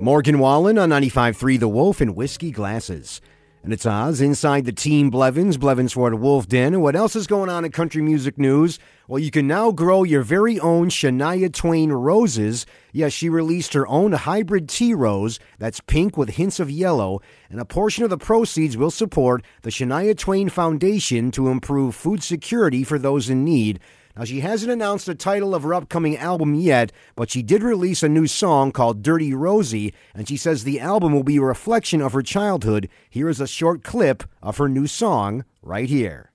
Morgan Wallen on 95.3 The Wolf and Whiskey Glasses. And it's Oz inside the Team Blevins for the Wolf Den. And what else is going on in country music news? Well, you can now grow your very own Shania Twain roses. Yes, she released her own hybrid tea rose that's pink with hints of yellow. And a portion of the proceeds will support the Shania Twain Foundation to improve food security for those in need. Now, she hasn't announced the title of her upcoming album yet, but she did release a new song called Dirty Rosie, and she says the album will be a reflection of her childhood. Here is a short clip of her new song right here.